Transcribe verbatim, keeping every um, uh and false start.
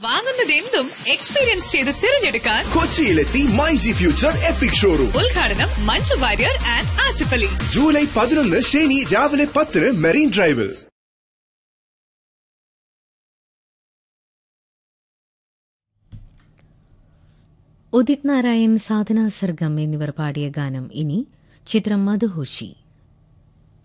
വാങ്ങുന്നതെന്തും experience ചെയ്ത് തിരഞ്ഞെടുക്കാൻ കൊച്ചിയിലെത്തി my G future EPIC showroom. ഉദ്ഘാടനം മഞ്ജു വാര്യർ ആൻഡ് ആസിഫ് അലി. ജൂലൈ പതിനൊന്ന് ശനി രാവിലെ പത്തിന് മെറീൻ ഡ്രൈവിൽ. ഉദിത് നാരായൺ, സാധന സർഗം എന്നിവർ പാടിയ ഗാനം. ഇനി ചിത്രം മധുഹോഷി.